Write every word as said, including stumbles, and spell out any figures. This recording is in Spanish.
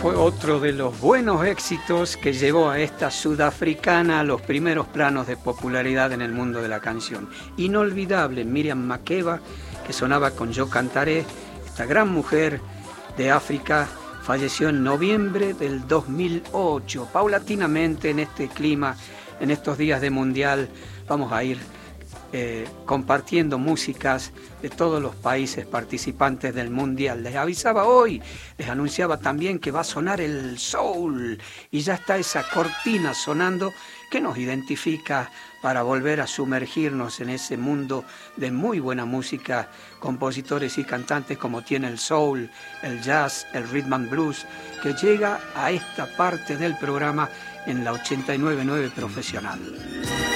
fue otro de los buenos éxitos que llevó a esta sudafricana a los primeros planos de popularidad en el mundo de la canción. Inolvidable Miriam Makeba, que sonaba con Yo Cantaré, esta gran mujer de África, falleció en noviembre del dos mil ocho. Paulatinamente en este clima, en estos días de mundial, vamos a ir Eh, compartiendo músicas de todos los países participantes del mundial. Les avisaba hoy, les anunciaba también que va a sonar el soul y ya está esa cortina sonando que nos identifica para volver a sumergirnos en ese mundo de muy buena música, compositores y cantantes como tiene el soul, el jazz, el rhythm and blues, que llega a esta parte del programa en la ochenta y nueve punto nueve Profesional.